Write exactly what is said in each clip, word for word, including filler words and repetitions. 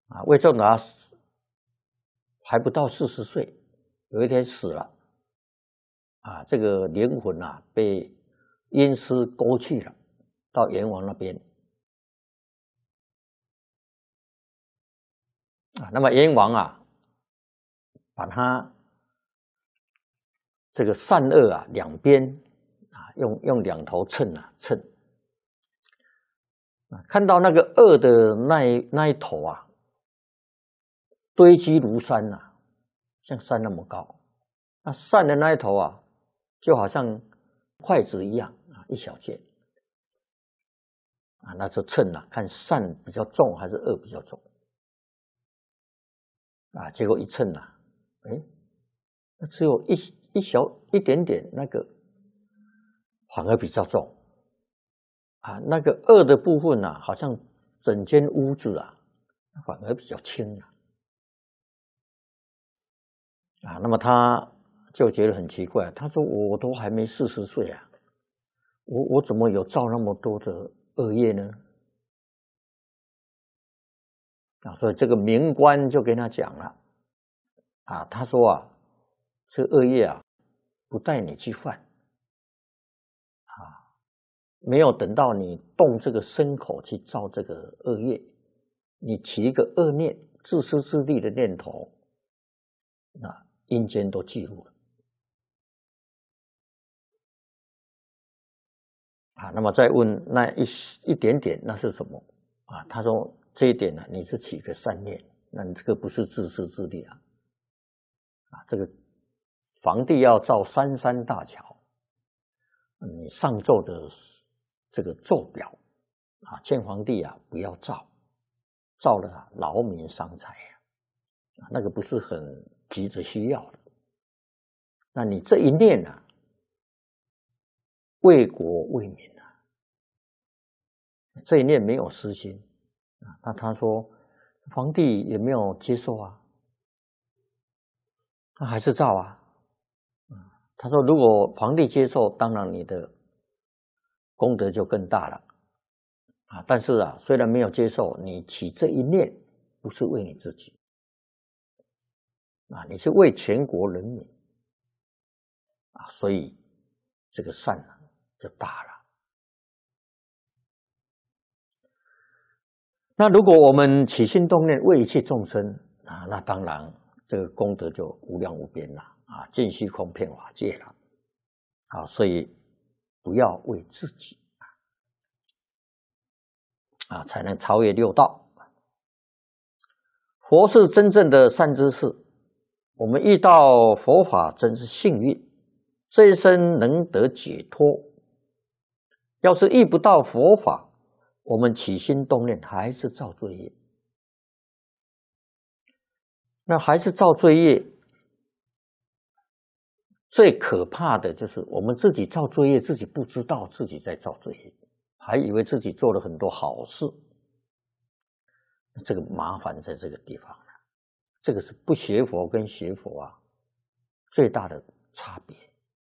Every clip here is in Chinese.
啊，魏仲达还不到四十岁，有一天死了，啊，这个灵魂啊被阴司勾去了，到阎王那边。啊，那么阎王啊，把他这个善恶啊两边啊，用用两头秤啊秤，啊，看到那个恶的那一那一头啊，堆积如山呐、啊，像山那么高，那善的那一头啊，就好像筷子一样啊，一小件，啊，那就秤啊，看善比较重还是恶比较重。啊，结果一称啊，哎，那只有一一小一点点，那个反而比较重，啊，那个恶的部分啊，好像整间屋子啊，反而比较轻啊，啊，那么他就觉得很奇怪，他说：“我都还没四十岁啊，我我怎么有造那么多的恶业呢？”啊，所以这个冥官就跟他讲了，啊，他说啊，这个恶业啊，不带你去犯，啊，没有等到你动这个身口去造这个恶业，你起一个恶念、自私自利的念头，那阴间都记录了。啊，那么再问那一一点点，那是什么？啊，他说这一点呢、啊，你是起个善念，那你这个不是自私自利啊。啊，这个皇帝要造三山大桥，你上奏的这个奏表啊，劝皇帝啊不要造，造了啊劳民伤财啊，啊那个不是很急着需要的。那你这一念啊，为国为民啊，这一念没有私心啊，那他说皇帝也没有接受啊，他还是造啊。他说如果皇帝接受，当然你的功德就更大了啊。但是啊，虽然没有接受，你起这一念不是为你自己啊，你是为全国人民啊，所以这个善啊就大了。那如果我们起心动念为一切众生啊，那当然这个功德就无量无边了啊，尽虚空遍法界了啊，所以不要为自己啊，才能超越六道。佛是真正的善知识，我们遇到佛法真是幸运，这一生能得解脱。要是遇不到佛法，我们起心动念还是造罪业，那还是造罪业。最可怕的就是我们自己造罪业，自己不知道自己在造罪业，还以为自己做了很多好事。这个麻烦在这个地方了，这个是不学佛跟学佛啊最大的差别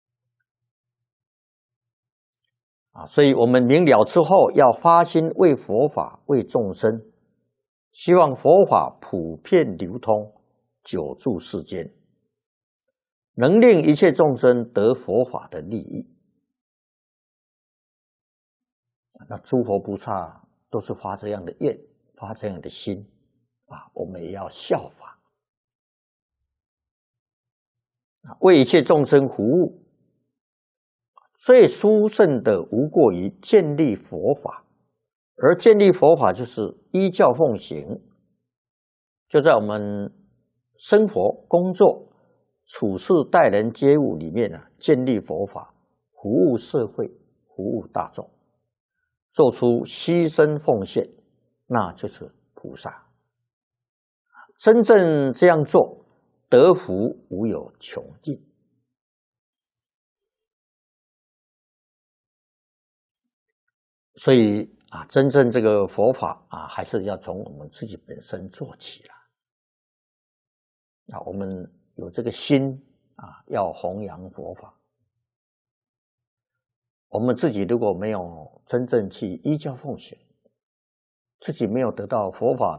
啊！所以我们明了之后，要发心为佛法、为众生，希望佛法普遍流通，久住世间，能令一切众生得佛法的利益。那诸佛菩萨都是发这样的愿，发这样的心啊，我们也要效法啊，为一切众生服务。最殊胜的无过于建立佛法，而建立佛法就是依教奉行，就在我们生活、工作、处事、待人接物里面啊，建立佛法，服务社会，服务大众，做出牺牲奉献，那就是菩萨。真正这样做，得福无有穷尽。所以啊，真正这个佛法啊，还是要从我们自己本身做起了。啊，我们有这个心啊，要弘扬佛法。我们自己如果没有真正去依教奉行，自己没有得到佛法